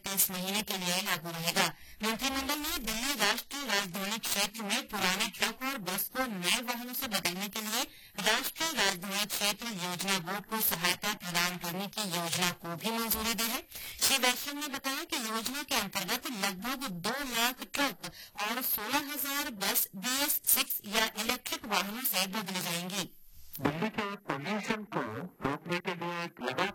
इस महीने के लिए लागू रहेगा। मंत्रिमंडल ने दिल्ली राष्ट्रीय राजधानी क्षेत्र में पुराने ट्रक और बस को नए वाहनों से बदलने के लिए राष्ट्रीय राजधानी क्षेत्र योजना बोर्ड को सहायता प्रदान करने की योजना को भी मंजूरी दी है। श्री वैश्यम ने बताया कि योजना के अंतर्गत लगभग 2 लाख ट्रक और 16,000 बस BS6 या इलेक्ट्रिक वाहनों से बदली जाएंगी। दिल्ली के पोल्यूशन को रोकने के लिए एक